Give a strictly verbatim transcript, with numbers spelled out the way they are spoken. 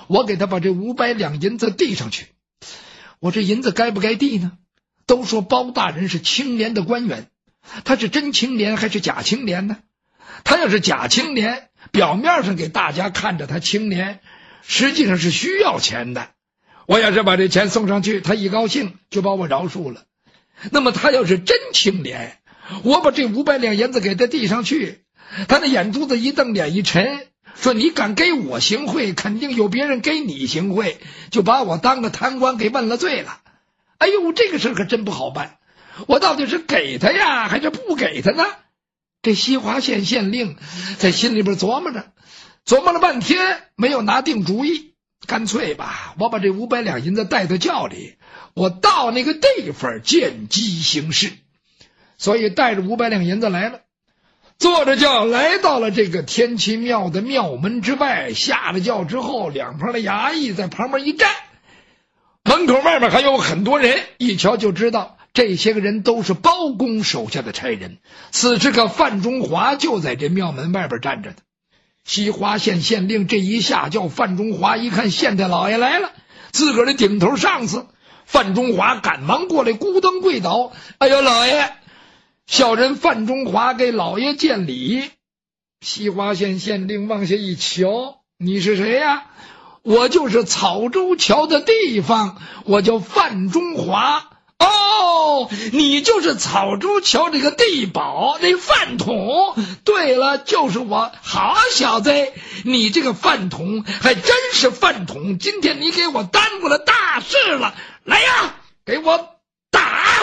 我给他把这五百两银子递上去。我这银子该不该递呢？都说包大人是清廉的官员，他是真清廉还是假清廉呢？他要是假清廉，表面上给大家看着他清廉，实际上是需要钱的。我要是把这钱送上去，他一高兴就把我饶恕了。那么他要是真清廉，我把这五百两银子给他递上去，他那眼珠子一瞪，脸一沉，说你敢给我行贿，肯定有别人给你行贿，就把我当个贪官给问了罪了。哎呦，这个事可真不好办，我到底是给他呀还是不给他呢？这西华县县令在心里边琢磨着，琢磨了半天没有拿定主意，干脆吧，我把这五百两银子带到轿里，我到那个地方见机行事。所以带着五百两银子来了，坐着轿来到了这个天齐庙的庙门之外，下了轿之后，两旁的衙役在旁边一站，门口外面还有很多人，一瞧就知道这些个人都是包公手下的差人。此时个范中华就在这庙门外边站着的。西华县县令这一下轿，范中华一看县太老爷来了，自个儿的顶头上司。范中华赶忙过来，咕噔跪倒，哎呦老爷！小人范中华给老爷见礼。西华县县令往下一瞧，你是谁呀？我就是草州桥的地方，我叫范中华。哦，你就是草州桥这个地保那饭桶。对了，就是我。好小子，你这个饭桶还真是饭桶，今天你给我耽误了大事了。来呀，给我